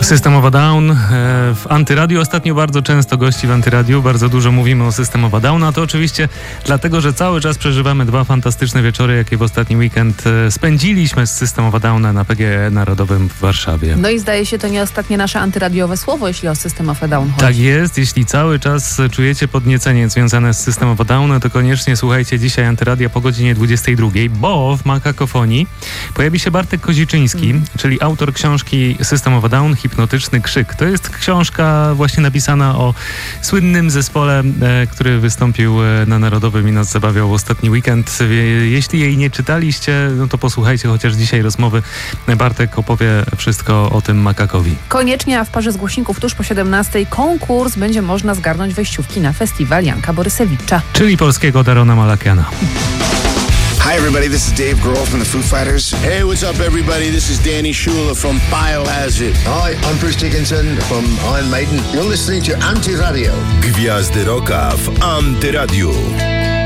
System of a Down w Antyradiu. Ostatnio bardzo często gości w Antyradiu. Bardzo dużo mówimy o System of a Down, a to oczywiście dlatego, że cały czas przeżywamy dwa fantastyczne wieczory, jakie w ostatni weekend spędziliśmy z System of a Down na PGE Narodowym w Warszawie. No i zdaje się, to nie ostatnie nasze antyradiowe słowo, jeśli o System of a Down chodzi. Tak jest. Jeśli cały czas czujecie podniecenie związane z System of a Down, to koniecznie słuchajcie dzisiaj Antyradia po godzinie 22, bo w Makakofonii pojawi się Bartek Koziczyński, czyli autor książki System of a Down, Hipnotyczny krzyk. To jest książka właśnie napisana o słynnym zespole, który wystąpił na Narodowym i nas zabawiał w ostatni weekend. Jeśli jej nie czytaliście, no to posłuchajcie chociaż dzisiaj rozmowy. Bartek opowie wszystko o tym Makakowi. Koniecznie, a w parze z głośników tuż po 17 konkurs będzie można zgarnąć wejściówki na festiwal Janka Borysewicza. Czyli polskiego Darona Malakiana. Hi everybody, this is Dave Grohl from the Foo Fighters. Hey, what's up everybody? This is Danny Schuler from Biohazard. Hi, I'm Bruce Dickinson from Iron Maiden. You're listening to Antyradio. Gwiazdy Rocka w Antyradiu.